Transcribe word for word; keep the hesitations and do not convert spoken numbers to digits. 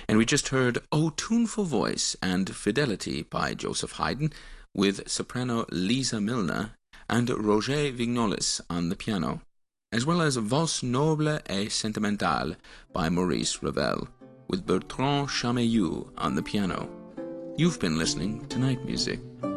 And we just heard O Tuneful Voice and Fidelity by Joseph Haydn with soprano Lisa Milner and Roger Vignolis on the piano, as well as Valse Noble et Sentimentale by Maurice Ravel with Bertrand Chameillou on the piano. You've been listening to Night Music.